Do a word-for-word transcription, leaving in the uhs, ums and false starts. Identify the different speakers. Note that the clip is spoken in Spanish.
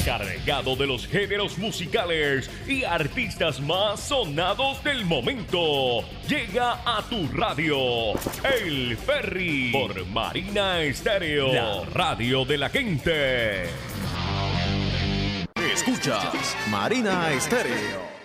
Speaker 1: cargado de los géneros musicales y artistas más sonados del momento. Llega a tu radio, El Ferry, por Marina Estéreo, la radio de la gente.
Speaker 2: Escuchas Marina Estéreo.